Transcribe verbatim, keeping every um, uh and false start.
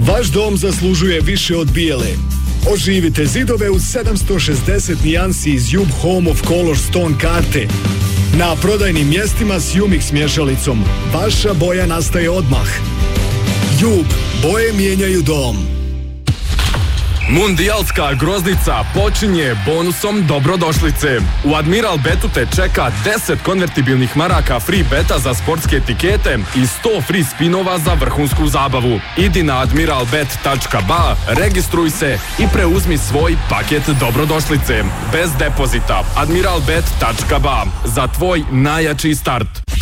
Vaš dom zaslužuje više od bijele. Oživite zidove u sedamsto šezdeset nijansi iz Jub Home of Color Stone karte. Na prodajnim mjestima s Jumix mješalicom. Vaša boja nastaje odmah. Jub, boje mijenjaju dom. Mundijalska groznica počinje bonusom dobrodošlice. U Admiral Betu te čeka deset konvertibilnih maraka free beta za sportske etikete i sto free spinova za vrhunsku zabavu. Idi na admiral bet tačka ba, registruj se i preuzmi svoj paket dobrodošlice. Bez depozita. admiral bet tačka ba. Za tvoj najjači start.